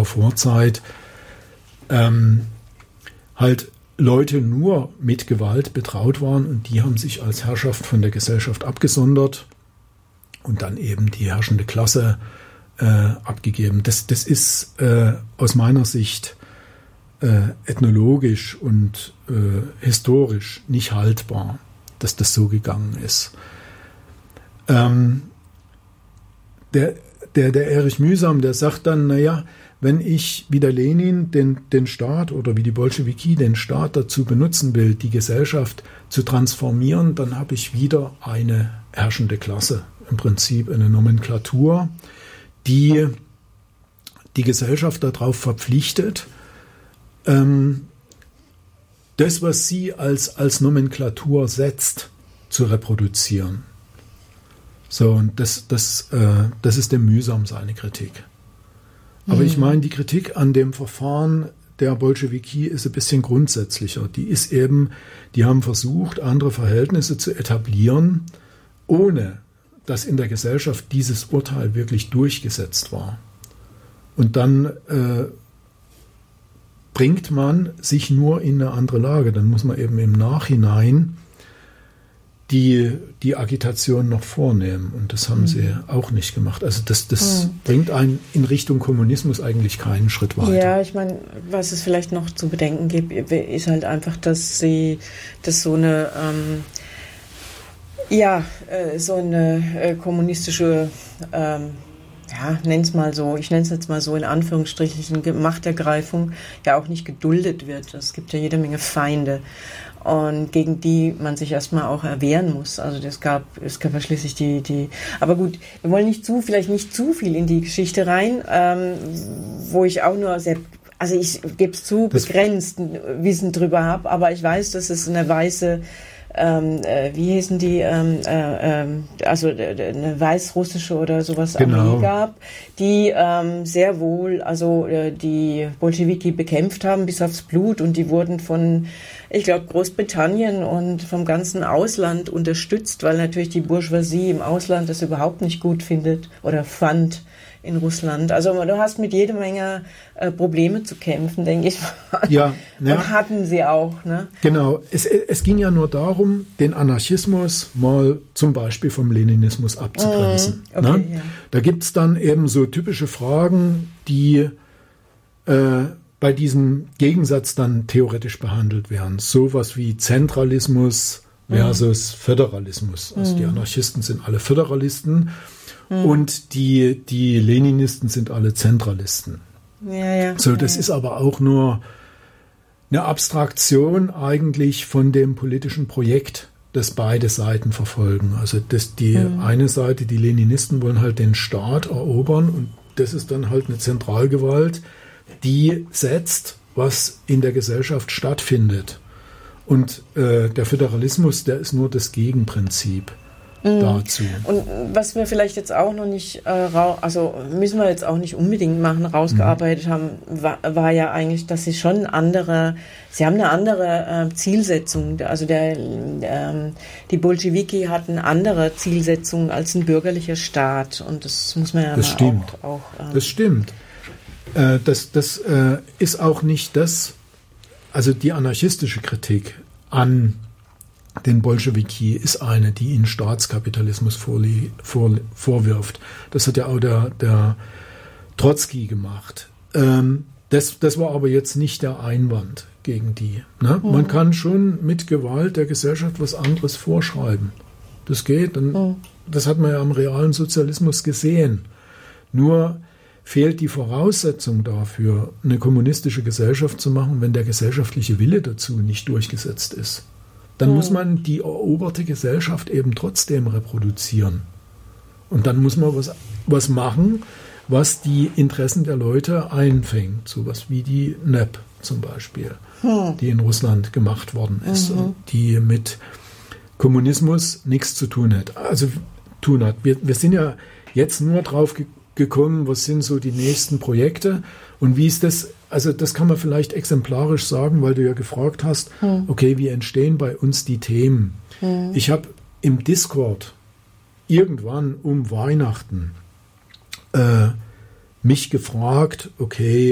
unserer Vorzeit halt Leute nur mit Gewalt betraut waren und die haben sich als Herrschaft von der Gesellschaft abgesondert und dann eben die herrschende Klasse abgegeben. Das ist aus meiner Sicht ethnologisch und historisch nicht haltbar, dass das so gegangen ist. Der Erich Mühsam, der sagt dann, naja, wenn ich wie der Lenin den Staat oder wie die Bolschewiki den Staat dazu benutzen will, die Gesellschaft zu transformieren, dann habe ich wieder eine herrschende Klasse, im Prinzip eine Nomenklatur, die die Gesellschaft darauf verpflichtet, das, was sie als Nomenklatur setzt, zu reproduzieren. So, und das ist dem Mühsam seine Kritik. Aber ich meine, die Kritik an dem Verfahren der Bolschewiki ist ein bisschen grundsätzlicher. Die haben versucht, andere Verhältnisse zu etablieren, ohne dass in der Gesellschaft dieses Urteil wirklich durchgesetzt war. Und dann bringt man sich nur in eine andere Lage. Dann muss man eben im Nachhinein die Agitation noch vornehmen. Und das haben sie auch nicht gemacht. Also das bringt einen in Richtung Kommunismus eigentlich keinen Schritt weiter. Ja, ich meine, was es vielleicht noch zu bedenken gibt, ist halt einfach, dass so eine kommunistische ich nenne es jetzt mal so in Anführungsstrichen, Machtergreifung ja auch nicht geduldet wird. Es gibt ja jede Menge Feinde und gegen die man sich erstmal auch erwehren muss. Also es gab ja schließlich die. Aber gut, wir wollen vielleicht nicht zu viel in die Geschichte rein, wo ich auch nur ich gebe es zu, begrenzt Wissen drüber habe, aber ich weiß, dass es eine weiße wie hießen die, also eine weißrussische oder sowas Armee gab, die sehr wohl die Bolschewiki bekämpft haben bis aufs Blut und die wurden von, ich glaube, Großbritannien und vom ganzen Ausland unterstützt, weil natürlich die Bourgeoisie im Ausland das überhaupt nicht gut findet oder fand in Russland. Also du hast mit jede Menge Probleme zu kämpfen, denke ich. Ja. Und hatten sie auch. Ne? Genau. Es ging ja nur darum, den Anarchismus mal zum Beispiel vom Leninismus abzugrenzen. Okay, ne? ja. Da gibt es dann eben so typische Fragen, die bei diesem Gegensatz dann theoretisch behandelt werden. Sowas wie Zentralismus versus Föderalismus. Also die Anarchisten sind alle Föderalisten. Und die Leninisten sind alle Zentralisten. Das ist aber auch nur eine Abstraktion eigentlich von dem politischen Projekt, das beide Seiten verfolgen. Also die eine Seite, die Leninisten wollen halt den Staat erobern und das ist dann halt eine Zentralgewalt, die setzt, was in der Gesellschaft stattfindet. Und der Föderalismus, der ist nur das Gegenprinzip dazu. Und was wir vielleicht jetzt auch noch nicht, müssen wir jetzt auch nicht unbedingt machen, rausgearbeitet haben, war ja eigentlich, dass sie haben eine andere Zielsetzung. Also die Bolschewiki hatten andere Zielsetzungen als ein bürgerlicher Staat. Und das muss man ja das stimmt. auch das stimmt. Das ist auch nicht also die anarchistische Kritik an den Bolschewiki ist eine, die ihnen Staatskapitalismus vorwirft. Das hat ja auch der Trotzki gemacht. Das war aber jetzt nicht der Einwand gegen die. Ne? Man kann schon mit Gewalt der Gesellschaft was anderes vorschreiben. Das geht. Und das hat man ja am realen Sozialismus gesehen. Nur fehlt die Voraussetzung dafür, eine kommunistische Gesellschaft zu machen, wenn der gesellschaftliche Wille dazu nicht durchgesetzt ist. Dann muss man die eroberte Gesellschaft eben trotzdem reproduzieren. Und dann muss man was machen, was die Interessen der Leute einfängt. Sowas wie die NEP zum Beispiel, die in Russland gemacht worden ist und die mit Kommunismus nichts zu tun hat. Wir sind ja jetzt nur drauf gekommen, was sind so die nächsten Projekte und wie ist das. Also das kann man vielleicht exemplarisch sagen, weil du ja gefragt hast, okay, wie entstehen bei uns die Themen? Ich habe im Discord irgendwann um Weihnachten mich gefragt, okay,